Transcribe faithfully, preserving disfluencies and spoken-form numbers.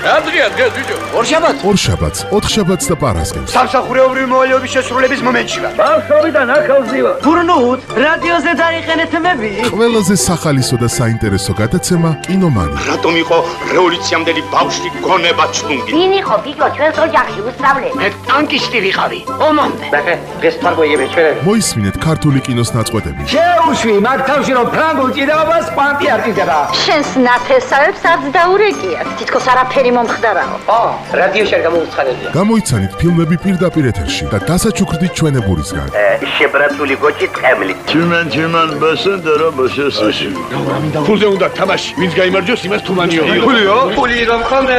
რა დღეა დღეს ბიჭო? ორშაბათს. ორშაბათს, ოთხშაბათს და პარასკევს. სამსახურეობრივი მოვალეობის შესრულების მომენტში ვარ. ბავშვობიდან ახალზივა. გურნუთ, რადიოზე დაიყენეთ მები. ყველაზე სახალისო და საინტერესო გადაცემა კინომანი. რატომ იყო რევოლუციამდელი ბავშვი გონება ჩლუნგი? ვინ იყო ბიჭო ჩვენს ოჯახში უსწავლე? მე ტანკისტი ვიყავი. ომამდე. ბახე, დღეს თარგოიები ჩვენები. მოისმინეთ ქართული კინოს ნაწყვეტები. შეუშვი მაგ თავში რომ ფრანგულ ჭიდაობას კვანტი არ ჭირდება. შენს ნათესავებს არც დაურეკიათ. თითქოს არაფერი მომხდარაო. ო, რადიოში არ გამოუცხადებია. გამოიცანით ფილმები პირდაპირ ეთერში და დასაჩუქრდით ჩვენებურისგან. შებრატული გოჭი ტყემლით. Tümen tümen basın dara basın saçı. ფულზე უნდა თამაში. ვინც გაიმარჯვოს, იმას თუმანიო. ფულიო? ფული რომ ხონდა